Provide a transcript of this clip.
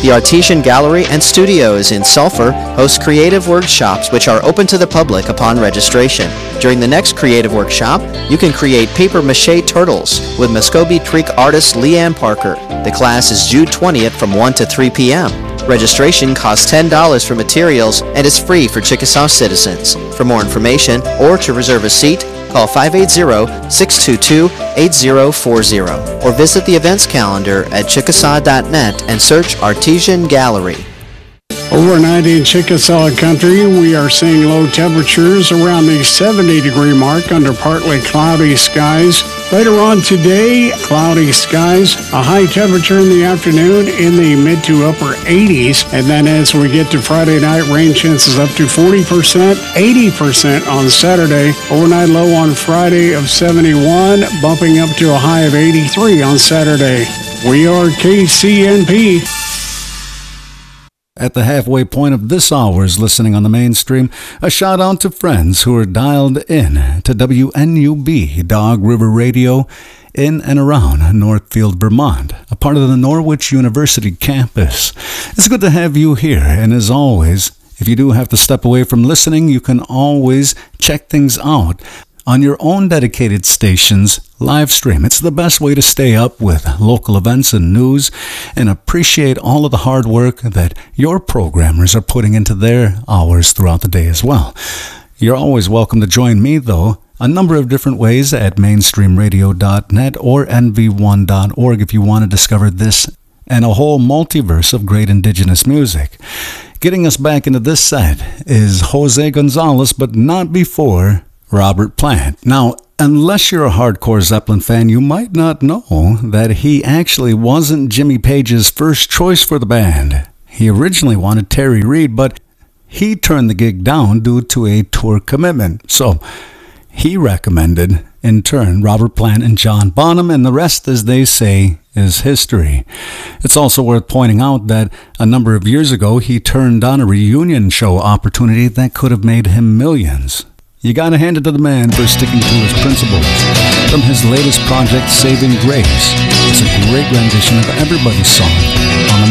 The Artesian Gallery and Studios in Sulphur hosts creative workshops which are open to the public upon registration. During the next creative workshop, you can create papier-mâché turtles with Muscogee Creek artist Leanne Parker. The class is June 20th from 1 to 3 p.m. Registration costs $10 for materials and is free for Chickasaw citizens. For more information or to reserve a seat, call 580-622-8040 or visit the events calendar at chickasaw.net and search Artesian Gallery. Overnight in Chickasaw Country, we are seeing low temperatures around the 70-degree mark under partly cloudy skies. Later on today, cloudy skies, a high temperature in the afternoon in the mid to upper 80s. And then as we get to Friday night, rain chances up to 40%, 80% on Saturday. Overnight low on Friday of 71, bumping up to a high of 83 on Saturday. We are KCNP. At the halfway point of this hour's listening on the mainstream, a shout out to friends who are dialed in to WNUB Dog River Radio in and around Northfield, Vermont, a part of the Norwich University campus. It's good to have you here, and as always, if you do have to step away from listening, you can always check things out on your own dedicated station's live stream. It's the best way to stay up with local events and news and appreciate all of the hard work that your programmers are putting into their hours throughout the day as well. You're always welcome to join me, though, a number of different ways at mainstreamradio.net or nv1.org if you want to discover this and a whole multiverse of great indigenous music. Getting us back into this set is Jose Gonzalez, but not before Robert Plant. Now, unless you're a hardcore Zeppelin fan, you might not know that he actually wasn't Jimmy Page's first choice for the band. He originally wanted Terry Reid, but he turned the gig down due to a tour commitment. So he recommended, in turn, Robert Plant and John Bonham, and the rest, as they say, is history. It's also worth pointing out that a number of years ago, he turned down a reunion show opportunity that could have made him millions. You gotta hand it to the man for sticking to his principles. From his latest project, Saving Grace, it's a great rendition of everybody's song on the